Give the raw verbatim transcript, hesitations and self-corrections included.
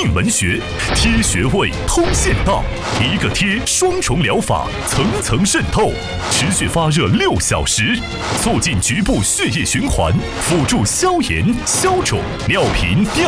论文学，贴穴位通线道，一个贴双重疗法，层层渗透，持续发热六小时，促进局部血液循环，辅助消炎、消肿、尿频、尿